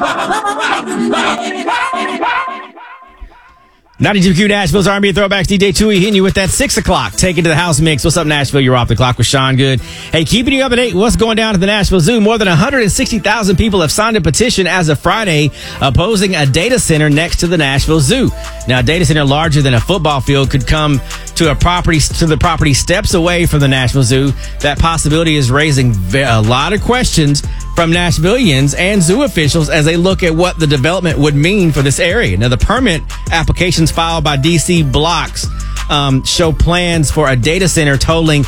92Q Nashville's R&B Throwbacks. DJ Tui hitting you with that 6 o'clock. Take it to the house mix. What's up, Nashville? You're off the clock with Sean Good. Hey, keeping you up to date. What's going down at the Nashville Zoo? More than 160,000 people have signed a petition as of Friday opposing a data center next to the Nashville Zoo. Now, a data center larger than a football field could come to the property steps away from the Nashville Zoo. That possibility is raising a lot of questions from Nashvillians and zoo officials as they look at what the development would mean for this area. Now, the permit applications filed by DC Blocks show plans for a data center totaling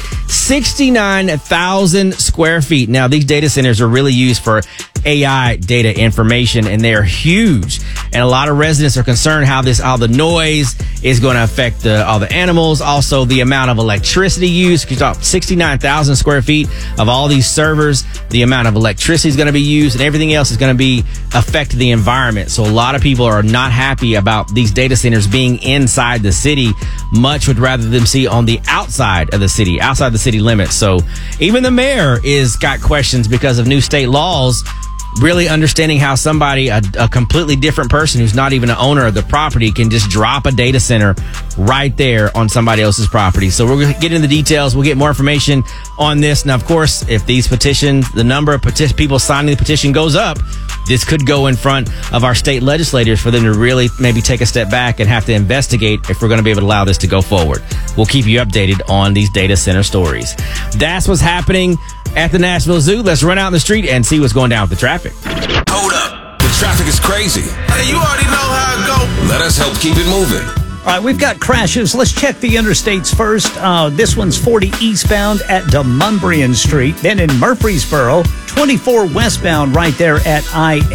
69,000 square feet. Now, these data centers are really used for AI data information, and they are huge. And a lot of residents are concerned how the noise is going to affect all the animals. Also, the amount of electricity used. 69,000 square feet of all these servers. The amount of electricity is going to be used, and everything else is going to be affect the environment. So a lot of people are not happy about these data centers being inside the city. Much would rather them see on the outside of the city, outside the city limits. So even the mayor is got questions because of new state laws. Really understanding how somebody, a completely different person who's not even an owner of the property, can just drop a data center right there on somebody else's property. So we're going to get into the details. We'll get more information on this. Now, of course, if these petitions, the number of people signing the petition goes up, this could go in front of our state legislators for them to really maybe take a step back and have to investigate if we're going to be able to allow this to go forward. We'll keep you updated on these data center stories. That's what's happening at the Nashville Zoo. Let's run out in the street and see what's going down with the traffic. Hold up. The traffic is crazy. Hey, you already know how it go. Let us help keep it moving. All right, we've got crashes. Let's check the interstates first. This one's 40 eastbound at Demonbreun Street. Then in Murfreesboro, 24 westbound right there at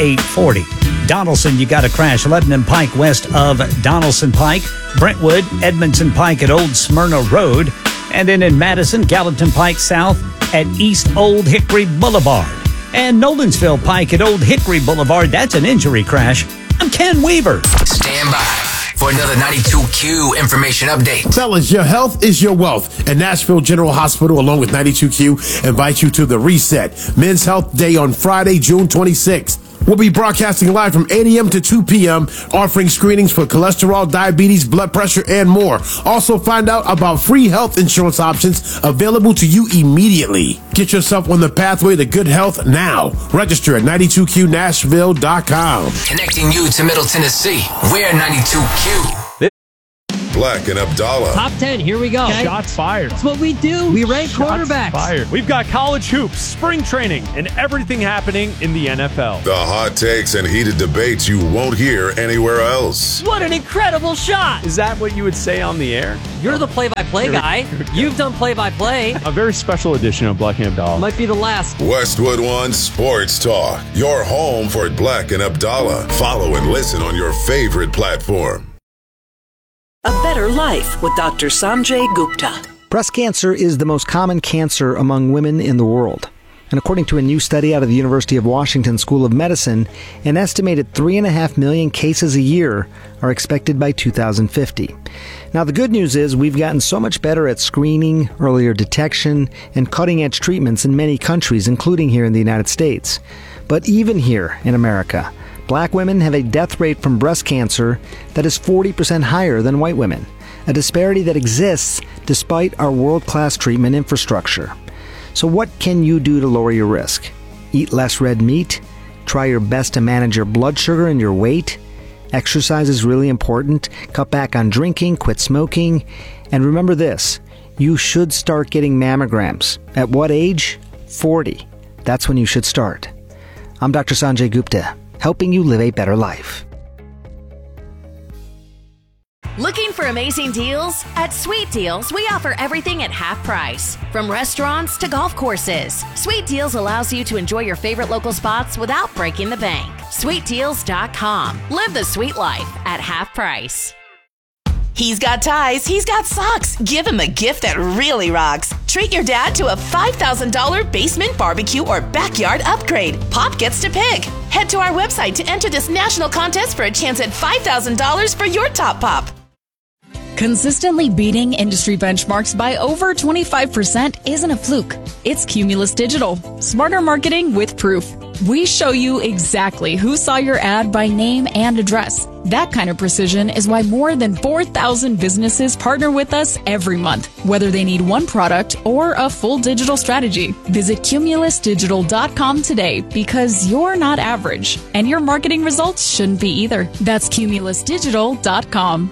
I-840. Donaldson, you got a crash. Lebanon Pike west of Donaldson Pike. Brentwood, Edmondson Pike at Old Smyrna Road. And then in Madison, Gallatin Pike south at East Old Hickory Boulevard. And Nolensville Pike at Old Hickory Boulevard. That's an injury crash. I'm Ken Weaver. Stand by for another 92Q information update. Fellas, your health is your wealth. And Nashville General Hospital, along with 92Q, invite you to the Reset Men's Health Day on Friday, June 26th. We'll be broadcasting live from 8 a.m. to 2 p.m., offering screenings for cholesterol, diabetes, blood pressure, and more. Also, find out about free health insurance options available to you immediately. Get yourself on the pathway to good health now. Register at 92QNashville.com. Connecting you to Middle Tennessee. We're 92Q. Black and Abdallah. Top 10, here we go. Okay. Shots fired. That's what we do. We rank quarterbacks. Fired. We've got college hoops, spring training, and everything happening in the NFL. The hot takes and heated debates you won't hear anywhere else. What an incredible shot. Is that what you would say on the air? You're the play-by-play guy. You've done play-by-play. A very special edition of Black and Abdallah. Might be the last. Westwood One Sports Talk. Your home for Black and Abdallah. Follow and listen on your favorite platform. A Better Life with Dr. Sanjay Gupta. Breast cancer is the most common cancer among women in the world. And according to a new study out of the University of Washington School of Medicine, an estimated 3.5 million cases a year are expected by 2050. Now, the good news is we've gotten so much better at screening, earlier detection, and cutting-edge treatments in many countries, including here in the United States. But even here in America, Black women have a death rate from breast cancer that is 40% higher than white women, a disparity that exists despite our world-class treatment infrastructure. So what can you do to lower your risk? Eat less red meat? Try your best to manage your blood sugar and your weight? Exercise is really important. Cut back on drinking, quit smoking. And remember this, you should start getting mammograms. At what age? 40. That's when you should start. I'm Dr. Sanjay Gupta, helping you live a better life. Looking for amazing deals? At Sweet Deals, we offer everything at half price. From restaurants to golf courses, Sweet Deals allows you to enjoy your favorite local spots without breaking the bank. SweetDeals.com. Live the sweet life at half price. He's got ties, he's got socks. Give him a gift that really rocks. Treat your dad to a $5,000 basement barbecue or backyard upgrade. Pop gets to pick. Head to our website to enter this national contest for a chance at $5,000 for your top pop. Consistently beating industry benchmarks by over 25% isn't a fluke. It's Cumulus Digital. Smarter marketing with proof. We show you exactly who saw your ad by name and address. That kind of precision is why more than 4,000 businesses partner with us every month, whether they need one product or a full digital strategy. Visit cumulusdigital.com today because you're not average, and your marketing results shouldn't be either. That's cumulusdigital.com.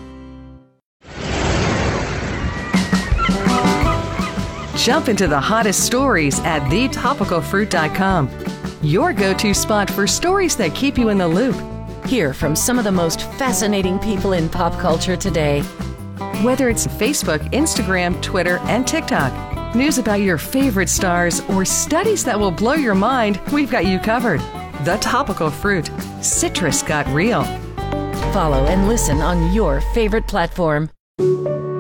Jump into the hottest stories at thetopicalfruit.com. Your go-to spot for stories that keep you in the loop. Hear from some of the most fascinating people in pop culture today. Whether it's Facebook, Instagram, Twitter, and TikTok, news about your favorite stars, or studies that will blow your mind, we've got you covered. The Topical Fruit. Citrus got real. Follow and listen on your favorite platform.